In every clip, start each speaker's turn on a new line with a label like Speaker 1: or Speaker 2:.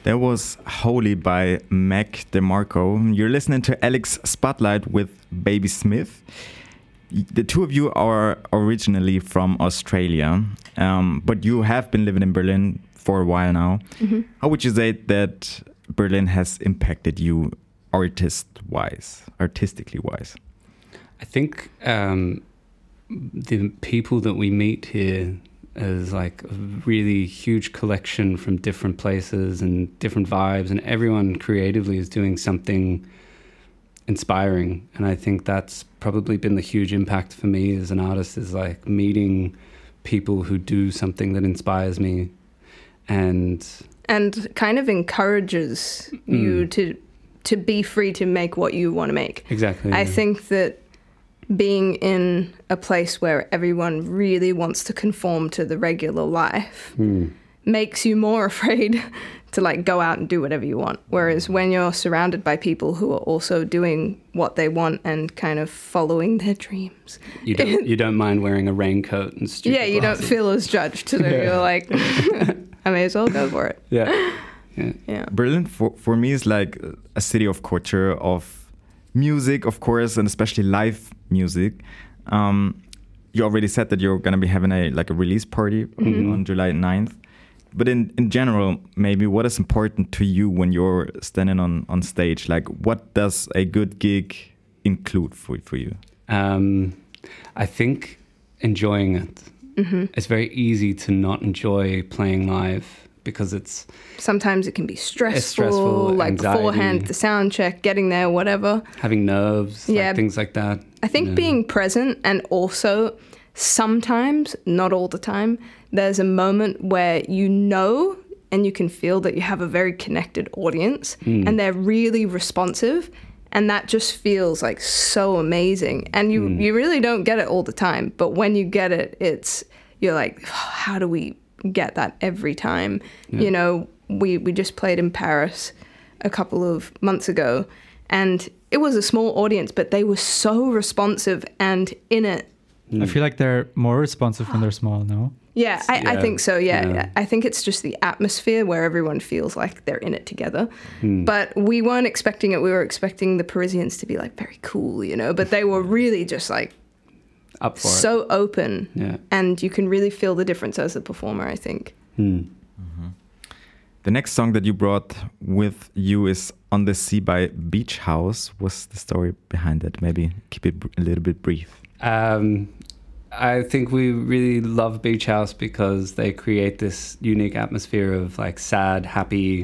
Speaker 1: That was Holy by Mac DeMarco. You're listening to Alex Spotlight with Baby Smith. The two of you are originally from Australia, but you have been living in Berlin for a while now. Mm-hmm. How would you say that Berlin has impacted you artistically wise?
Speaker 2: I think the people that we meet here is like a really huge collection from different places and different vibes, and everyone creatively is doing something inspiring. And I think that's probably been the huge impact for me as an artist, is like meeting people who do something that inspires me and
Speaker 3: kind of encourages you to be free to make what you want to make.
Speaker 2: Exactly.
Speaker 3: I think that being in a place where everyone really wants to conform to the regular life makes you more afraid to like go out and do whatever you want. Whereas when you're surrounded by people who are also doing what they want and kind of following their dreams,
Speaker 2: you don't mind wearing a raincoat and stupid
Speaker 3: you
Speaker 2: glasses.
Speaker 3: don't feel as judged. So you're like, I may as well go for it.
Speaker 2: Yeah.
Speaker 1: Berlin for me is like a city of culture, of music, of course, and especially live music. You already said that you're going to be having a release party on July 9th. But in general, maybe what is important to you when you're standing on stage? Like, what does a good gig include for you?
Speaker 2: I think enjoying it. Mm-hmm. It's very easy to not enjoy playing live because
Speaker 3: sometimes it can be stressful, like
Speaker 2: anxiety,
Speaker 3: beforehand, the sound check, getting there, whatever.
Speaker 2: Having nerves, things like that.
Speaker 3: I think being present, and also sometimes, not all the time, there's a moment where you know and you can feel that you have a very connected audience and they're really responsive, and that just feels like so amazing. And you really don't get it all the time, but when you get it, you're like, how do we get that every time? You know, we just played in Paris a couple of months ago, and it was a small audience, but they were so responsive and in it.
Speaker 4: I feel like they're more responsive when they're small, no?
Speaker 3: Yeah, I think so, yeah. I think it's just the atmosphere where everyone feels like they're in it together. But we weren't expecting it. We were expecting the Parisians to be like very cool, you know, but they were really just like
Speaker 2: up for
Speaker 3: so
Speaker 2: it.
Speaker 3: Open.
Speaker 2: Yeah.
Speaker 3: And you can really feel the difference as a performer, I think.
Speaker 1: Mm-hmm. The next song that you brought with you is On the Sea by Beach House. What's the story behind it? Maybe keep it a little bit brief.
Speaker 2: I think we really love Beach House because they create this unique atmosphere of like sad, happy,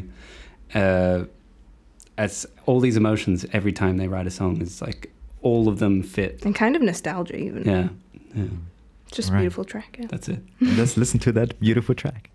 Speaker 2: as all these emotions every time they write a song. It's like all of them fit.
Speaker 3: And kind of nostalgia even.
Speaker 2: Yeah.
Speaker 3: Just a beautiful track. Yeah.
Speaker 2: That's it.
Speaker 1: Let's listen to that beautiful track.